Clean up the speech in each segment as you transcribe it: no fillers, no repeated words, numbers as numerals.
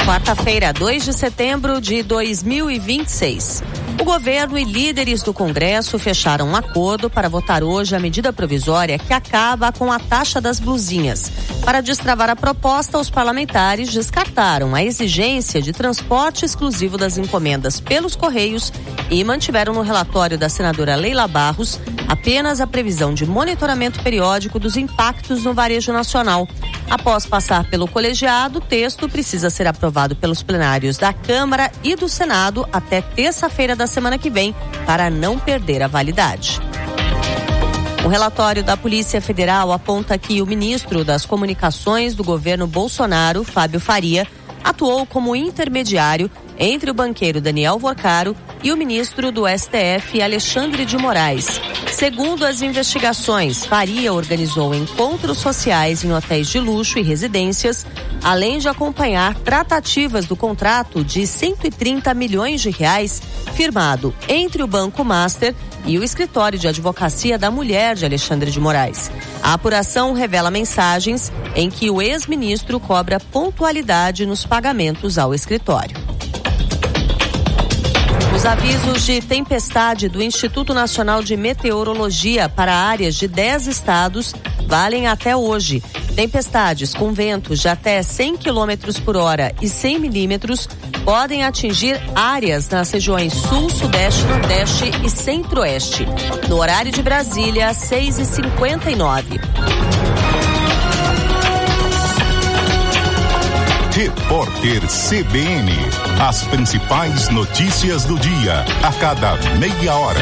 Quarta-feira, 2 de setembro de 2026. O governo e líderes do Congresso fecharam um acordo para votar hoje a medida provisória que acaba com a taxa das blusinhas. Para destravar a proposta, os parlamentares descartaram a exigência de transporte exclusivo das encomendas pelos Correios e mantiveram no relatório da senadora Leila Barros apenas a previsão de monitoramento periódico dos impactos no varejo nacional. Após passar pelo colegiado, o texto precisa ser aprovado pelos plenários da Câmara e do Senado até terça-feira da semana que vem, para não perder a validade. O relatório da Polícia Federal aponta que o ministro das Comunicações do governo Bolsonaro, Fábio Faria, atuou como intermediário entre o banqueiro Daniel Vorcaro e o ministro do STF, Alexandre de Moraes. Segundo as investigações, Faria organizou encontros sociais em hotéis de luxo e residências, além de acompanhar tratativas do contrato de 130 milhões de reais firmado entre o Banco Master e o escritório de advocacia da mulher de Alexandre de Moraes. A apuração revela mensagens em que o ex-ministro cobra pontualidade nos pagamentos ao escritório. Os avisos de tempestade do Instituto Nacional de Meteorologia para áreas de 10 estados valem até hoje. Tempestades com ventos de até 100 km por hora e 100 milímetros podem atingir áreas nas regiões Sul, Sudeste, Nordeste e Centro-Oeste. No horário de Brasília, 6h59. Repórter CBN. As principais notícias do dia, a cada meia hora.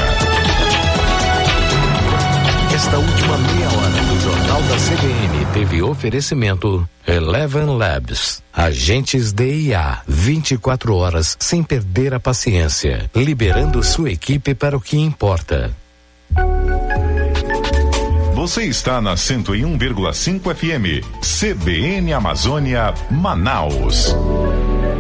Esta última meia hora do Jornal da CBN teve oferecimento Eleven Labs. Agentes de IA, 24 horas sem perder a paciência, liberando sua equipe para o que importa. Você está na 101,5 FM, CBN Amazônia, Manaus.